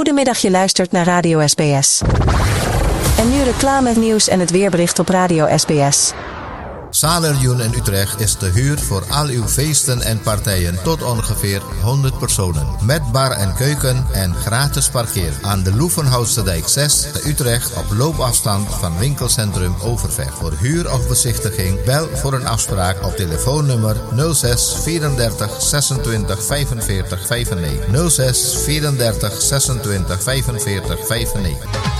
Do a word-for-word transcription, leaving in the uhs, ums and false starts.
Goedemiddag, je luistert naar Radio S B S. En nu reclame, nieuws en het weerbericht op Radio S B S. Saarlegioen in Utrecht is te huur voor al uw feesten en partijen tot ongeveer honderd personen. Met bar en keuken en gratis parkeer aan de Loevenhoutsedijk zes te Utrecht op loopafstand van winkelcentrum Overvecht. Voor huur of bezichtiging bel voor een afspraak op telefoonnummer nul zes vierendertig zesentwintig vijfenveertig vijfennegentig. nul zes vierendertig zesentwintig vijfenveertig vijfennegentig.